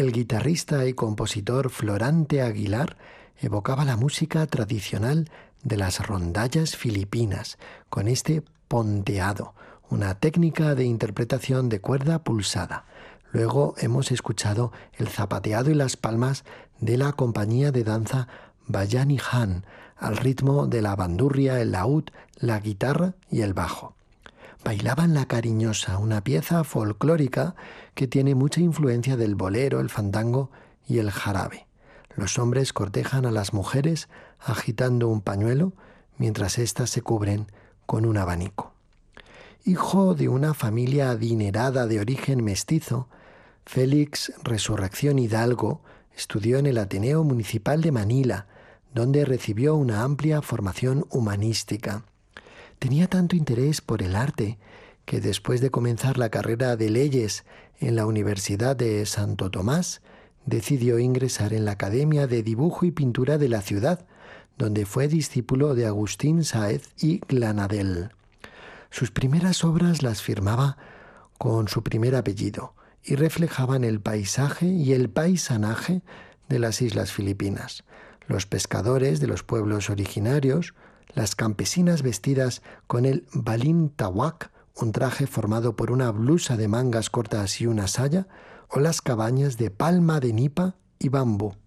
el guitarrista y compositor Florante Aguilar evocaba la música tradicional de las rondallas filipinas con este ponteado, una técnica de interpretación de cuerda pulsada. Luego hemos escuchado el zapateado y las palmas de la compañía de danza Bayanihan, al ritmo de la bandurria, el laúd, la guitarra y el bajo. Bailaban la cariñosa, una pieza folclórica que tiene mucha influencia del bolero, el fandango y el jarabe. Los hombres cortejan a las mujeres agitando un pañuelo mientras éstas se cubren con un abanico. Hijo de una familia adinerada de origen mestizo, Félix Resurrección Hidalgo estudió en el Ateneo Municipal de Manila, donde recibió una amplia formación humanística. Tenía tanto interés por el arte que después de comenzar la carrera de leyes en la Universidad de Santo Tomás, decidió ingresar en la Academia de Dibujo y Pintura de la ciudad, donde fue discípulo de Agustín Sáez y Glanadel. Sus primeras obras las firmaba con su primer apellido y reflejaban el paisaje y el paisanaje de las islas filipinas. Los pescadores de los pueblos originarios, las campesinas vestidas con el balintawak, un traje formado por una blusa de mangas cortas y una saya, o las cabañas de palma de nipa y bambú.